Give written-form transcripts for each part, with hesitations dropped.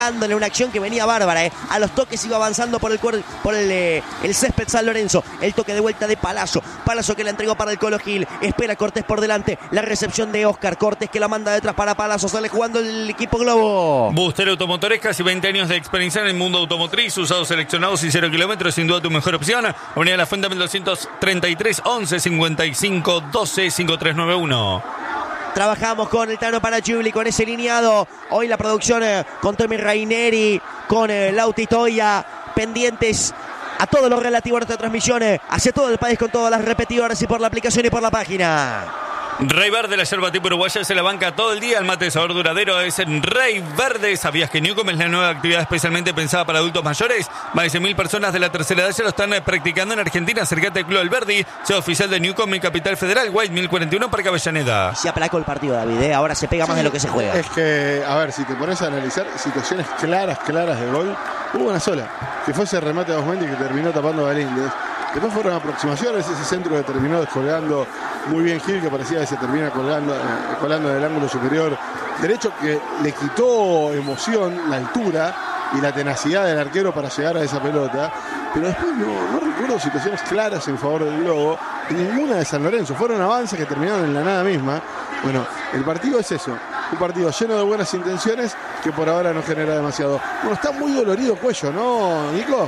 en una acción que venía bárbara, a los toques iba avanzando por el césped San Lorenzo. El toque de vuelta de Palazzo que la entregó para el Colo Gil. Espera Cortés por delante, la recepción de Oscar Cortés que la manda detrás para Palazzo. Sale jugando el equipo Globo. Booster Automotores, casi 20 años de experiencia en el mundo automotriz, usados seleccionados y 0 kilómetros, sin duda tu mejor opción. Avenida La Fuente 1233 11 55 12 5391. Trabajamos con el Tano Panachibli, con ese lineado. Hoy la producción con Tommy Raineri, con Lauti Toya, pendientes a todo lo relativo a nuestra transmisión hacia todo el país con todas las repetidoras y por la aplicación y por la página. Rey Verde, la yerba tipo uruguaya, se la banca todo el día. El mate de sabor duradero es en Rey Verde. ¿Sabías que Newcom es la nueva actividad especialmente pensada para adultos mayores? Más de 100.000 personas de la tercera edad ya lo están practicando en Argentina. Acércate al Club Alberdi, sea oficial de Newcom en Capital Federal, White 1041, Parque Avellaneda. Se aplacó el partido, David, ahora se pega más de lo que se juega. Es que, a ver, si te pones a analizar situaciones claras de gol, hubo una sola, que fue ese remate de Osmendi que terminó tapando a Galíndez. Después fueron aproximaciones, ese centro que terminó descolgando muy bien Gil, que parecía que se termina colando en el ángulo superior derecho, que le quitó emoción, la altura y la tenacidad del arquero para llegar a esa pelota. Pero después no recuerdo situaciones claras en favor del Globo, ninguna de San Lorenzo. Fueron avances que terminaron en la nada misma. Bueno, el partido es eso, un partido lleno de buenas intenciones que por ahora no genera demasiado. Bueno, está muy dolorido Cuello, ¿no, Nico?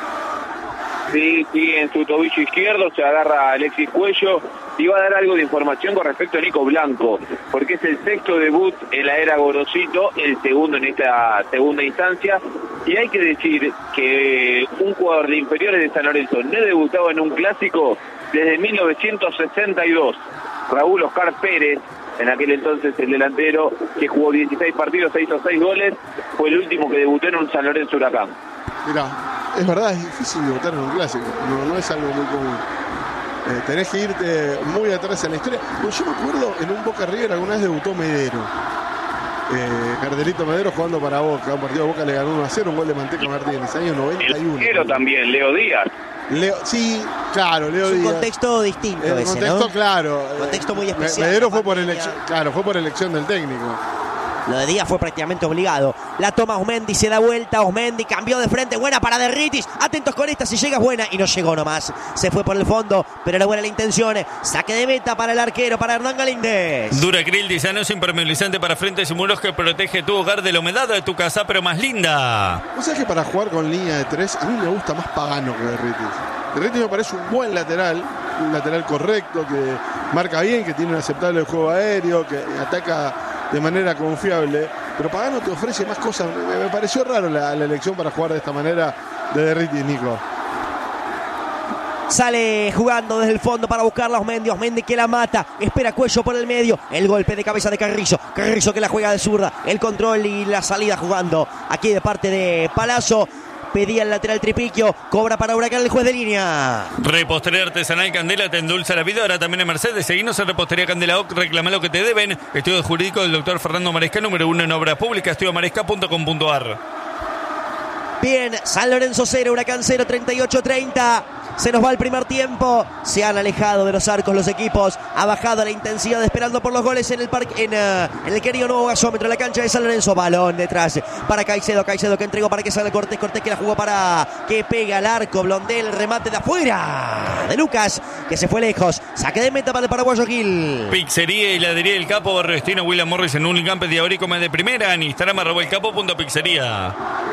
Sí, en su tobillo izquierdo se agarra Alexis Cuello. Y va a dar algo de información con respecto a Nico Blanco, porque es el sexto debut en la era Gorosito, el segundo en esta segunda instancia. Y hay que decir que un jugador de inferiores de San Lorenzo no debutaba en un clásico desde 1962. Raúl Oscar Pérez, en aquel entonces el delantero, que jugó 16 partidos, se hizo 6 goles, fue el último que debutó en un San Lorenzo Huracán. Mirá, es verdad, es difícil debutar en un clásico, no es algo muy común. Tenés que irte muy atrás en la historia. Pues yo me acuerdo en un Boca River alguna vez debutó Medero. Cardelito Medero jugando para Boca. Un partido de Boca le ganó 1-0, un gol de Manteca Martínez, año 91. El también, Leo Díaz. Sí, claro, Leo Díaz. Es un contexto distinto ese, contexto, ¿no? Claro. Contexto muy especial. Medero fue por elección del técnico. Lo de Díaz fue prácticamente obligado. La toma Osmendi, se da vuelta. Osmendi cambió de frente. Buena para Derritis. Atentos con esta, si llega es buena. Y no llegó nomás. Se fue por el fondo, pero era buena la intención. Saque de meta para el arquero, para Hernán Galíndez. Duracril Disano es impermeabilizante para frentes y muros que protege tu hogar de la humedad de tu casa, pero más linda. ¿Vos sabés que para jugar con línea de 3 a mí me gusta más Pagano que Derritis? Derritis me parece un buen lateral. Un lateral correcto, que marca bien, que tiene un aceptable juego aéreo, que ataca de manera confiable, pero Pagano te ofrece más cosas. Me pareció raro la elección para jugar de esta manera de Derritis, Nico. Sale jugando desde el fondo para buscarla Osmendi que la mata, espera Cuello por el medio, el golpe de cabeza de Carrizo que la juega de zurda, el control y la salida jugando aquí de parte de Palazzo. Pedía el lateral Tripiquio, cobra para Huracán el juez de línea. Repostería Artesanal Candela te endulza la vida, ahora también en Mercedes. Seguinos en Repostería Candela OC, reclama lo que te deben. Estudio jurídico del doctor Fernando Maresca, número 1 en obras públicas, estudiomaresca.com.ar. Bien, San Lorenzo 0, Huracán 0, 38-30. Se nos va el primer tiempo. Se han alejado de los arcos los equipos. Ha bajado la intensidad esperando por los goles en el parque, en el querido nuevo gasómetro, la cancha de San Lorenzo. Balón detrás para Caicedo que entregó para que salga Cortés que la jugó para que pega al arco. Blondel, remate de afuera de Lucas, que se fue lejos. Saque de meta para el paraguayo Gil. Pizzería y heladería del Capo, Barrio Destino, William Morris en Unicamp, Diabórico de primera. En Instagram @elcapo.pizzería.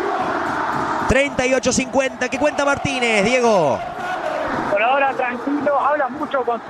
38-50. ¿Qué cuenta Martínez, Diego? Por ahora tranquilo, habla mucho con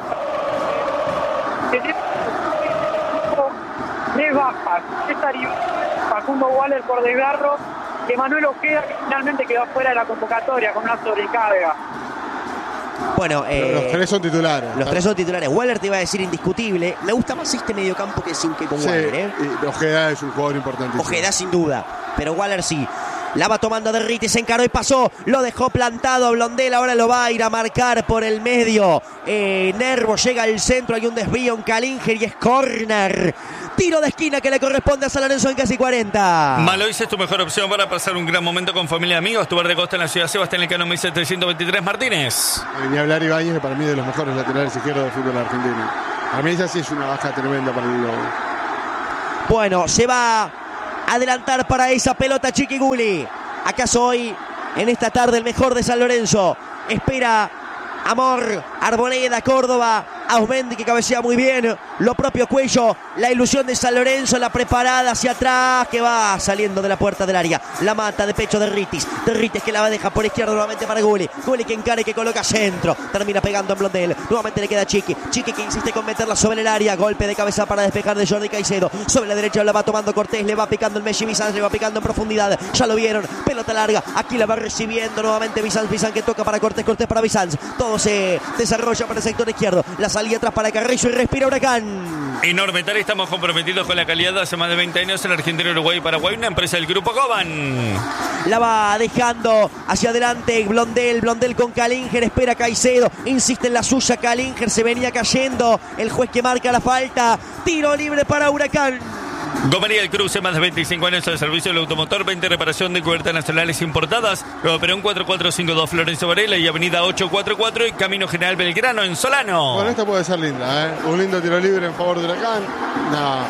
tres bajas. Facundo Waller por desgarro, que Manuel Ojeda, que finalmente quedó fuera de la convocatoria con una sobrecarga. Bueno, los tres son titulares. Los tres son titulares. Waller te iba a decir indiscutible. Me gusta más este mediocampo que con Waller. Ojeda es un jugador importante. Ojeda sin duda, pero Waller sí. La va tomando Derritis, se encaró y pasó. Lo dejó plantado a Blondel. Ahora lo va a ir a marcar por el medio. Nervo llega al centro. Hay un desvío en Calinger y es córner. Tiro de esquina que le corresponde a San Lorenzo en casi 40. Malois es tu mejor opción para pasar un gran momento con familia y amigos. Tu verde costa en la ciudad Sebastián Elcano 1723 Martínez. Ni hablar Ibáñez, que para mí es de los mejores laterales izquierdos del fútbol argentino. A mí esa sí es una baja tremenda para el Globo. Bueno, se va adelantar para esa pelota Chiquiguli. ¿Acaso hoy, en esta tarde, el mejor de San Lorenzo espera Amor, Arboleda, Córdoba, Ausmendi que cabecea muy bien, lo propio Cuello, la ilusión de San Lorenzo, la preparada hacia atrás que va saliendo de la puerta del área, la mata de pecho de Ritis que la deja por izquierda nuevamente para Gulli que encara y que coloca centro, termina pegando en Blondel, nuevamente le queda Chiqui que insiste con meterla sobre el área, golpe de cabeza para despejar de Jordi Caicedo, sobre la derecha la va tomando Cortés, le va picando el Messi, Bizanz le va picando en profundidad, ya lo vieron, pelota larga, aquí la va recibiendo nuevamente Bizanz que toca para Cortés para Bizanz, todo se desarrolla para el sector izquierdo, la salida atrás para Carrillo y respira Huracán. Enorme tarea, estamos comprometidos con la calidad hace más de 20 años en Argentina, Uruguay y Paraguay, una empresa del Grupo Coban. La va dejando hacia adelante Blondel con Calinger, espera Caicedo, insiste en la suya Calinger, se venía cayendo, el juez que marca la falta, tiro libre para Huracán. Gomería El Cruce, más de 25 años al servicio del automotor, 20 reparación de cubiertas nacionales importadas. Nuevo Perón 4452 Florencio Varela y Avenida 844 y Camino General Belgrano en Solano. Bueno, esta puede ser linda, ¿eh? Un lindo tiro libre en favor de Huracán. Una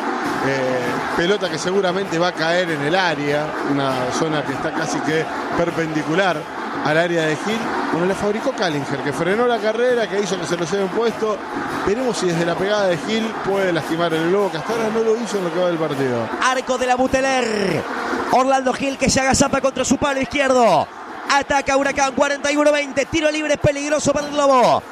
pelota que seguramente va a caer en el área, una zona que está casi que perpendicular al área de Gil. Bueno, le fabricó Calinger, que frenó la carrera, que hizo que se lo lleven puesto. Veremos si desde la pegada de Gil puede lastimar el globo, que hasta ahora no lo hizo en lo que va del partido. Arco de la Buteler. Orlando Gil que se agazapa contra su palo izquierdo. Ataca Huracán, 41-20. Tiro libre peligroso para el globo.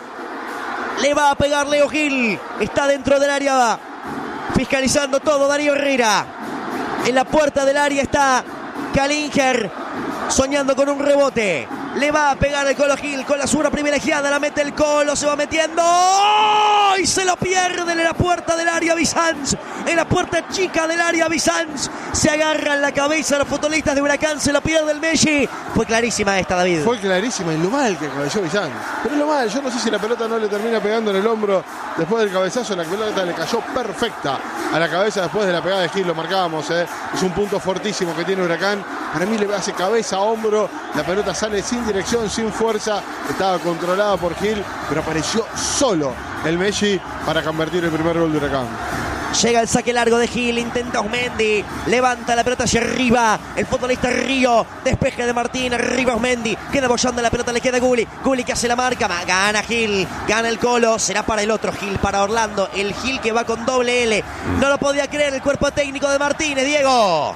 Le va a pegar Leo Gil. Está dentro del área. Fiscalizando todo Darío Herrera. En la puerta del área está Calinger. Soñando con un rebote. Le va a pegar el Colo Gil con la zurda privilegiada. La mete el Colo. Se va metiendo. ¡Oh! Y se lo pierde en la puerta del área Bizanz. En la puerta chica del área Bizanz. Se agarra en la cabeza los futbolistas de Huracán. Se lo pierde el Messi. Fue clarísima esta, David. Fue clarísima y lo mal que cabeceó Bizanz. Pero lo mal. Yo no sé si la pelota no le termina pegando en el hombro después del cabezazo. La pelota le cayó perfecta a la cabeza después de la pegada de Gil. Lo marcábamos, ¿eh? Es un punto fortísimo que tiene Huracán. Para mí le hace cabeza, hombro. La pelota sale sin dirección, sin fuerza. Estaba controlada por Gil, pero apareció solo el Messi para convertir el primer gol de Huracán. Llega el saque largo de Gil, intenta Ausmendi, levanta la pelota hacia arriba, el futbolista Río, despeje de Martín, arriba Ausmendi, queda bollando la pelota, le queda Gulli que hace la marca, gana Gil, gana el Colo, será para el otro Gil, para Orlando, el Gil que va con doble L, no lo podía creer el cuerpo técnico de Martínez, Diego.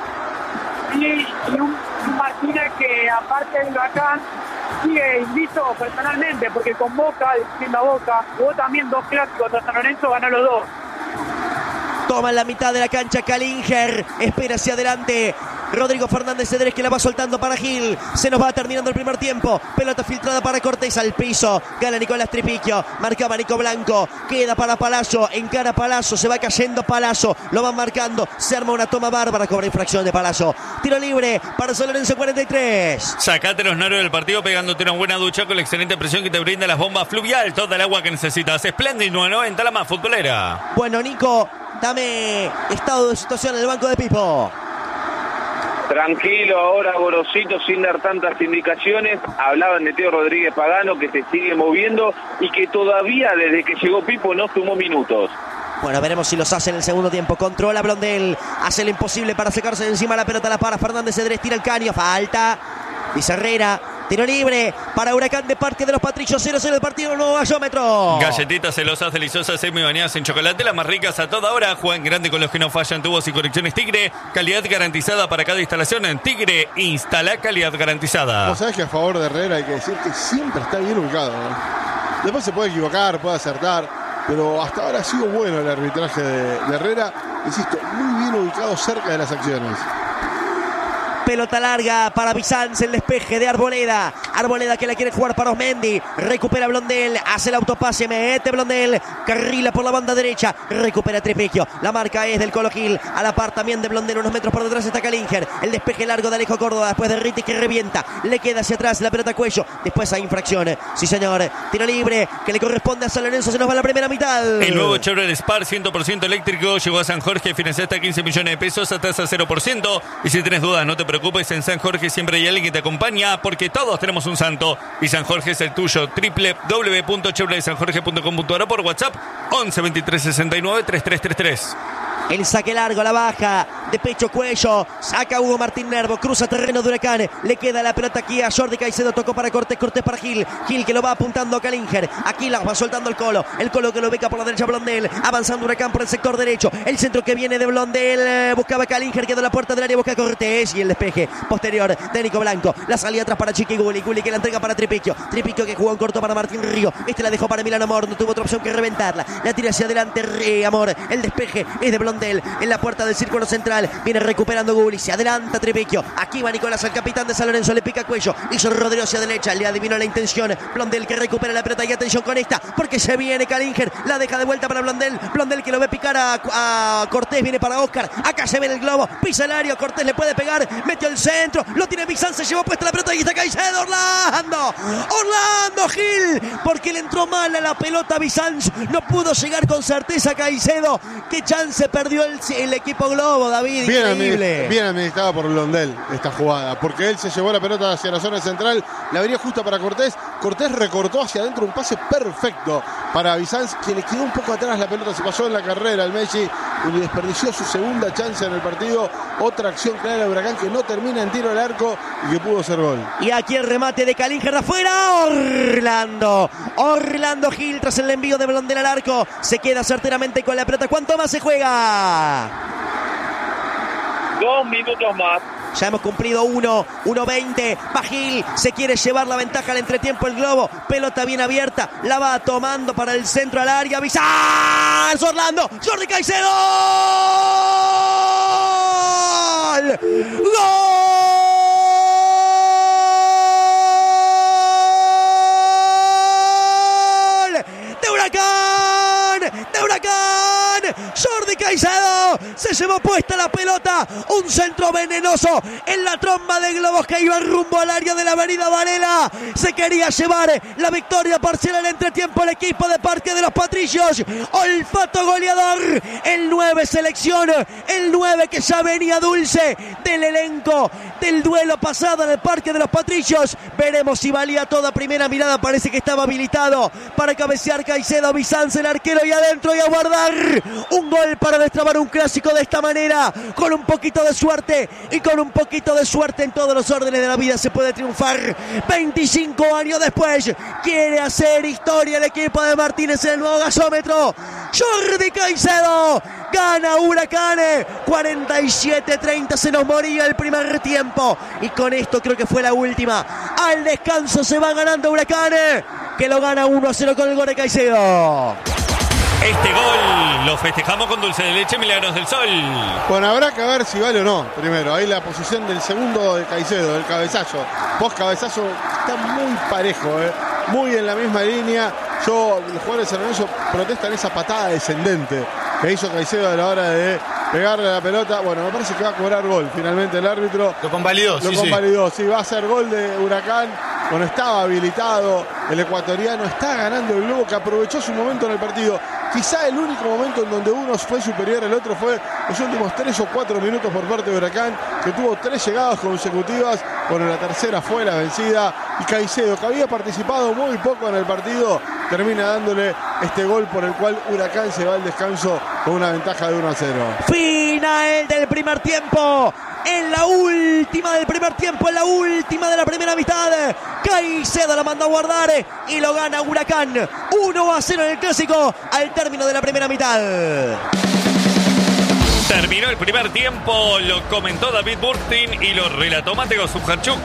Y un Martínez que aparte de Huracán sigue invicto personalmente, porque con Boca, diciendo a Boca, jugó también 2 clásicos a San Lorenzo, ganó los 2. Toma en la mitad de la cancha Calinger, espera hacia adelante Rodrigo Fernández Cedrés que la va soltando para Gil. Se nos va terminando el primer tiempo. Pelota filtrada para Cortés al piso. Gana Nicolás Tripiquio. Marcaba Nico Blanco. Queda para Palazzo. Encara Palazzo. Se va cayendo Palazzo. Lo van marcando. Se arma una toma bárbara. Cobra infracción de Palazzo. Tiro libre para San Lorenzo 43. Sacate los nervios del partido pegándote una buena ducha con la excelente presión que te brinda las bombas Fluvial. Toda el agua que necesitas. Espléndido 990, la más futbolera. Bueno, Nico, dame estado de situación en el banco de Pipo. Tranquilo ahora Gorosito, sin dar tantas indicaciones. Hablaban de Teo Rodríguez Pagano, que se sigue moviendo y que todavía desde que llegó Pipo no sumó minutos. Bueno, veremos si los hace en el segundo tiempo. Controla Blondel, hace lo imposible para sacarse de encima la pelota, la para Fernández Cedrés, tira el caño, falta. Dice Herrera, tiro libre para Huracán de Parque de los Patricios, 0-0 el partido, nuevo gallómetro. Galletitas celosas, deliciosas, semi-bañadas en chocolate, las más ricas a toda hora. Juegan grande con los que no fallan, tubos y conexiones Tigre. Calidad garantizada para cada instalación en Tigre. Instala calidad garantizada. Vos sabés que a favor de Herrera hay que decir que siempre está bien ubicado, ¿no? Después se puede equivocar, puede acertar, pero hasta ahora ha sido bueno el arbitraje de Herrera. Insisto, muy bien ubicado cerca de las acciones. Pelota larga para Bizanz, el despeje de Arboleda. Arboleda que la quiere jugar para Ausmendi. Recupera Blondel, hace el autopase, mete Blondel. Carrila por la banda derecha, recupera Tripiquio. La marca es del Colo Gil. A la par también de Blondel, unos metros por detrás está Calinger. El despeje largo de Alejo Córdoba después de Ritti que revienta. Le queda hacia atrás la pelota a Cuello. Después hay infracción. Sí, señor. Tiro libre que le corresponde a San Lorenzo. Se nos va la primera mitad. El nuevo Chevrolet Spar 100% eléctrico llegó a San Jorge. Financia hasta 15 millones de pesos a tasa 0%. Y si tenés dudas, no te preocupes. En San Jorge siempre hay alguien que te acompaña, porque todos tenemos un santo y San Jorge es el tuyo. www.chevroletsanjorge.com.ar por WhatsApp 11 23 69 3333. El saque largo, la baja de pecho cuello, saca Hugo Martín Nervo, cruza terreno de Huracán, le queda la pelota aquí a Jordi Caicedo, tocó para Cortés para Gil que lo va apuntando a Calinger, aquí la va soltando el Colo que lo beca por la derecha Blondel, avanzando Huracán por el sector derecho, el centro que viene de Blondel, buscaba Calinger, quedó la puerta del área, busca Cortés y el despeje posterior de Nico Blanco, la salida atrás para Chiqui Gulli que la entrega para Tripicchio que jugó en corto para Martín Río, la dejó para Milán Amor, no tuvo otra opción que reventarla, la tira hacia adelante Amor, el despeje es de Blondel en la puerta del círculo central, viene recuperando Gulli, se adelanta Tripicchio, aquí va Nicolás, el capitán de San Lorenzo, le pica cuello, hizo Rodrigo hacia derecha, le adivinó la intención, Blondel que recupera la pelota y atención con esta, porque se viene Calinger, la deja de vuelta para Blondel que lo ve picar a Cortés, viene para Oscar, acá se ve el globo, pisa el área, Cortés le puede pegar, metió el centro, lo tiene Bizán, se llevó puesta la pelota y está Caicedo, Orlando Gil, porque le entró mal a la pelota a Bizán, no pudo llegar con certeza Caicedo, qué chance perdió el equipo Globo, David, increíble. Bien administrada por Blondel esta jugada, porque él se llevó la pelota hacia la zona central, la abría justa para Cortés recortó hacia adentro un pase perfecto para Bizanz, que le quedó un poco atrás la pelota, se pasó en la carrera el Messi y desperdició su segunda chance en el partido, otra acción clara de Huracán que no termina en tiro al arco y que pudo ser gol. Y aquí el remate de Calinger de afuera, Orlando Gil tras el envío de Blondel al arco, se queda certeramente con la pelota. ¿Cuánto más se juega? 2 minutos más. Ya hemos cumplido 1:20. Va Gil, se quiere llevar la ventaja al entretiempo el Globo. Pelota bien abierta, la va tomando para el centro al área. Bizanz, Orlando, Jordi Caicedo. ¡Gol! ¡De Huracán! Jordi Caicedo se llevó puesta la pelota, un centro venenoso en la tromba de globos que iba rumbo al área de la avenida Varela, se quería llevar la victoria parcial al entretiempo el equipo de Parque de los Patricios, olfato goleador, el 9 selección, el 9 que ya venía dulce del elenco del duelo pasado en el Parque de los Patricios, veremos si valía toda primera mirada, parece que estaba habilitado para cabecear Caicedo, Bizanz el arquero y adentro y a guardar un gol para destrabar un clásico de esta manera, con un poquito de suerte y con un poquito de suerte en todos los órdenes de la vida se puede triunfar. 25 años después quiere hacer historia el equipo de Martínez en el nuevo gasómetro. Jordi Caicedo gana Huracán 47-30, se nos moría el primer tiempo y con esto creo que fue la última. Al descanso se va ganando Huracán, que lo gana 1-0 con el gol de Caicedo. Este gol lo festejamos con dulce de leche Milagros del Sol. Bueno, habrá que ver si vale o no. Primero, ahí la posición del segundo de Caicedo, del cabezazo. Post cabezazo está muy parejo, muy en la misma línea. Los jugadores de San Lorenzo protestan esa patada descendente que hizo Caicedo a la hora de pegarle a la pelota. Bueno, me parece que va a cobrar gol finalmente el árbitro. Lo convalidó, sí, va a ser gol de Huracán. Bueno, estaba habilitado el ecuatoriano, está ganando el Globo, que aprovechó su momento en el partido. Quizá el único momento en donde uno fue superior al otro fue los últimos 3 o 4 minutos por parte de Huracán, que tuvo 3 llegadas consecutivas. Bueno, la tercera fue la vencida y Caicedo, que había participado muy poco en el partido, termina dándole este gol por el cual Huracán se va al descanso con una ventaja de 1-0. Final del primer tiempo. En la última del primer tiempo, en la última de la primera mitad, Caicedo la manda a guardar y lo gana Huracán 1-0 en el clásico al término de la primera mitad. Terminó el primer tiempo, lo comentó David Burtin y lo relató Mateo Subjarchuk.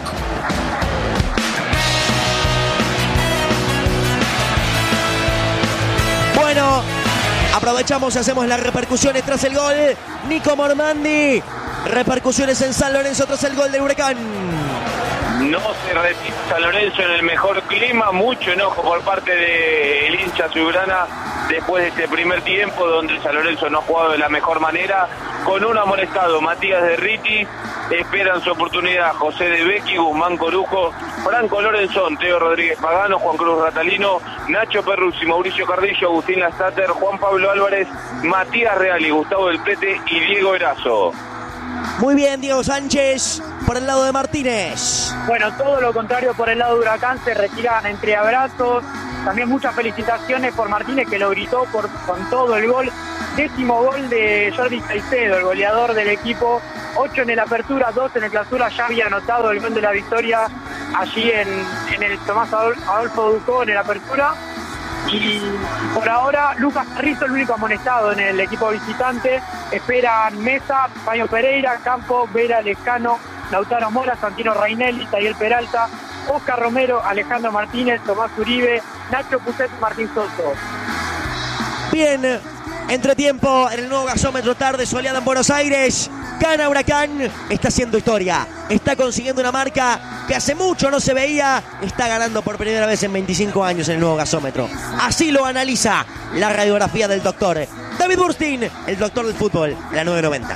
Bueno, aprovechamos y hacemos las repercusiones tras el gol. Nico Mormandi. Repercusiones en San Lorenzo tras el gol del Huracán. No se repite San Lorenzo en el mejor clima, mucho enojo por parte del hincha azulgrana después de este primer tiempo donde San Lorenzo no ha jugado de la mejor manera, con un amonestado Matías de Riti, esperan su oportunidad José de Becchi, Guzmán Corujo, Franco Lorenzón, Teo Rodríguez Pagano, Juan Cruz Ratalino, Nacho Perruzzi, Mauricio Cardillo, Agustín Lastater, Juan Pablo Álvarez, Matías Real y Gustavo del Pete y Diego Erazo. Muy bien, Diego Sánchez, por el lado de Martínez. Bueno, todo lo contrario por el lado de Huracán, se retiran entre abrazos. También muchas felicitaciones por Martínez, que lo gritó con todo el gol. 10º gol de Jordi Caicedo, el goleador del equipo. 8 en el apertura, 2 en el clausura. Ya había anotado el gol de la victoria allí en el Tomás Adolfo Ducó en el apertura. Y por ahora Lucas Carrizo, el único amonestado en el equipo visitante. Esperan Mesa, Paño Pereira, Campo, Vera, Lescano, Lautaro Mora, Santino Rainelli, Tayel Peralta, Oscar Romero, Alejandro Martínez, Tomás Uribe, Nacho Pucet, Martín Soto. Bien, entretiempo en el nuevo gasómetro, tarde soleada en Buenos Aires. Gana Huracán, está haciendo historia, está consiguiendo una marca que hace mucho no se veía, está ganando por primera vez en 25 años en el nuevo gasómetro. Así lo analiza la radiografía del doctor David Burstein, el doctor del fútbol, de la 990.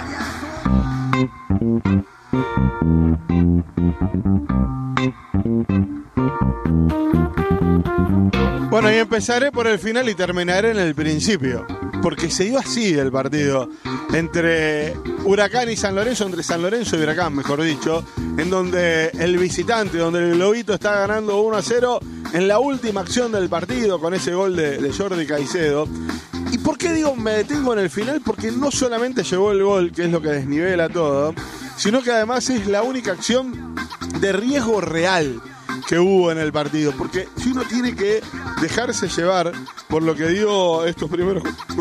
Bueno, y empezaré por el final y terminaré en el principio, porque se dio así el partido entre Huracán y San Lorenzo, entre San Lorenzo y Huracán, mejor dicho, en donde el visitante, donde el Globito está ganando 1-0 en la última acción del partido con ese gol de Jordi Caicedo. ¿Y por qué digo me detengo en el final? Porque no solamente llegó el gol, que es lo que desnivela todo, sino que además es la única acción de riesgo real que hubo en el partido, porque si uno tiene que dejarse llevar por lo que dio estos primeros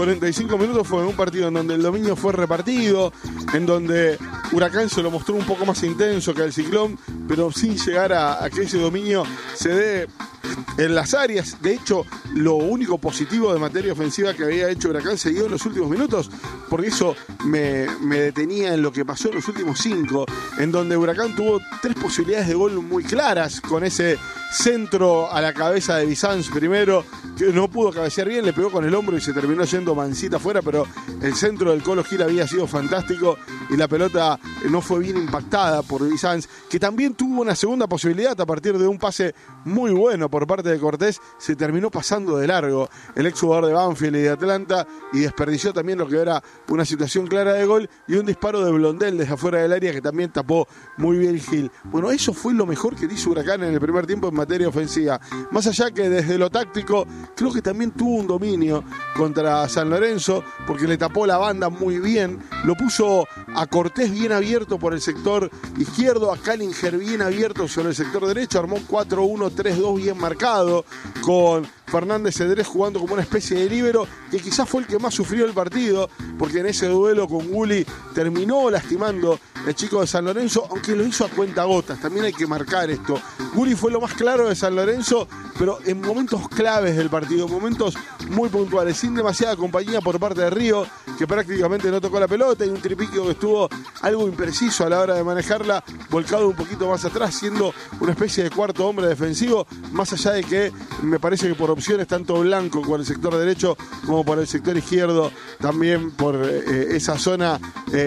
45 minutos, fue un partido en donde el dominio fue repartido, en donde Huracán se lo mostró un poco más intenso que el Ciclón, pero sin llegar a que ese dominio se dé en las áreas. De hecho, lo único positivo de materia ofensiva que había hecho Huracán se dio en los últimos minutos, porque eso me detenía en lo que pasó en los últimos 5, en donde Huracán tuvo 3 posibilidades de gol muy claras, con ese centro a la cabeza de Bizanz primero, que no pudo cabecear bien, le pegó con el hombro y se terminó yendo mansita afuera, pero el centro del Colo Gil había sido fantástico y la pelota no fue bien impactada por Bizanz, que también tuvo una segunda posibilidad a partir de un pase muy bueno por parte de Cortés. Se terminó pasando de largo el exjugador de Banfield y de Atlanta y desperdició también lo que era una situación clara de gol y un disparo de Blondel desde afuera del área que también tapó muy bien Gil. Bueno, eso fue lo mejor que hizo Huracán en el primer tiempo en materia ofensiva. Más allá que desde lo táctico, creo que también tuvo un dominio contra San Lorenzo, porque le tapó la banda muy bien, lo puso a Cortés bien abierto por el sector izquierdo, a Callinger bien abierto sobre el sector derecho, armó 4-1-3-2 bien marcado, con Fernández Cedrés jugando como una especie de líbero, que quizás fue el que más sufrió el partido, porque en ese duelo con Gulli terminó lastimando el chico de San Lorenzo, aunque lo hizo a cuentagotas. También hay que marcar esto. Gulli fue lo más claro de San Lorenzo, pero en momentos claves del partido, momentos muy puntuales, sin demasiada compañía por parte de Río, que prácticamente no tocó la pelota, y un Tripiquio que estuvo algo impreciso a la hora de manejarla, volcado un poquito más atrás, siendo una especie de cuarto hombre defensivo, más allá de que me parece que por opciones tanto Blanco por el sector derecho como por el sector izquierdo, también por esa zona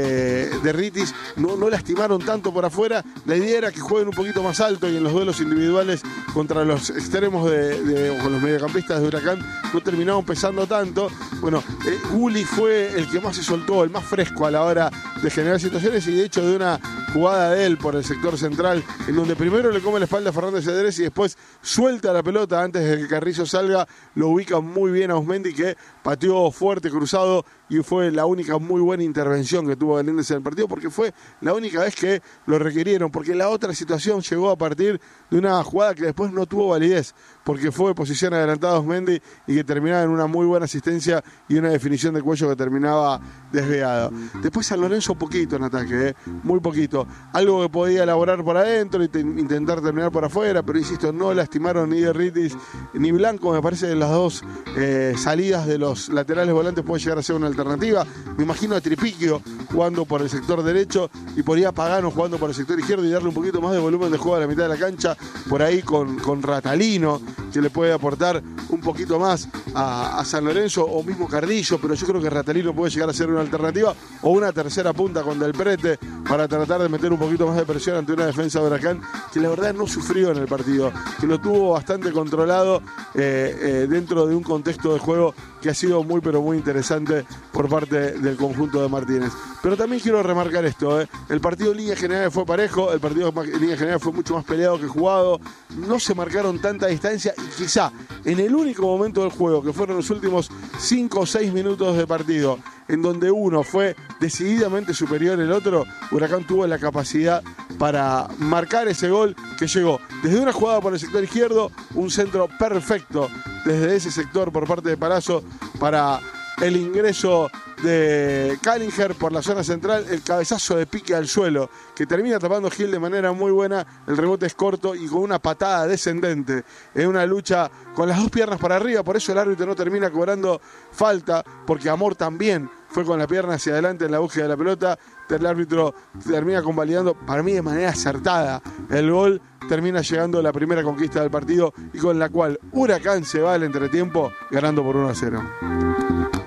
de Ritis, no lastimaron tanto por afuera. La idea era que jueguen un poquito más alto y en los duelos individuales contra los extremos con los mediocampistas de Huracán no terminaron pesando tanto. Bueno, Gulli fue el que más se soltó, el más fresco a la hora de generar situaciones, y de hecho de una jugada de él por el sector central, en donde primero le come la espalda a Fernández Cedrés y después suelta la pelota antes de que Carrizo salga, lo ubica muy bien a Osmendi, que pateó fuerte, cruzado, y fue la única muy buena intervención que tuvo Galíndez en el partido, porque fue la única vez que lo requirieron, porque la otra situación llegó a partir de una jugada que después no tuvo validez, porque fue posición adelantada Osmendi y que terminaba en una muy buena asistencia y una definición de Cuello que terminaba desviado. Después San Lorenzo poquito en ataque, muy poquito, algo que podía elaborar por adentro y intentar terminar por afuera, pero insisto, no lastimaron ni de Ritis ni Blanco. Me parece que las dos salidas de los laterales volantes puede llegar a ser una alternativa. Me imagino a Tripiquio jugando por el sector derecho y por ahí a Pagano jugando por el sector izquierdo y darle un poquito más de volumen de juego a la mitad de la cancha, por ahí con Ratalino, que le puede aportar un poquito más a San Lorenzo, o mismo Cardillo, pero yo creo que Ratalino puede llegar a ser una alternativa, o una tercera punta con Del Prete para tratar de meter un poquito más de presión ante una defensa de Huracán que la verdad no sufrió en el partido, que lo tuvo bastante controlado dentro de un contexto de juego que ha sido muy pero muy interesante por parte del conjunto de Martínez. Pero también quiero remarcar esto, el partido en línea general fue parejo, el partido en línea general fue mucho más peleado que jugado, no se marcaron tanta distancia, y quizá en el único momento del juego, que fueron los últimos 5 o 6 minutos de partido, en donde uno fue decididamente superior al otro, Huracán tuvo la capacidad para marcar ese gol que llegó desde una jugada por el sector izquierdo, un centro perfecto desde ese sector por parte de Palazzo para el ingreso de Cállinger por la zona central, el cabezazo de pique al suelo que termina tapando Gil de manera muy buena, el rebote es corto y con una patada descendente en una lucha con las dos piernas para arriba, por eso el árbitro no termina cobrando falta, porque Amor también fue con la pierna hacia adelante en la búsqueda de la pelota, el árbitro termina convalidando para mí de manera acertada el gol, termina llegando la primera conquista del partido y con la cual Huracán se va al entretiempo ganando por 1-0.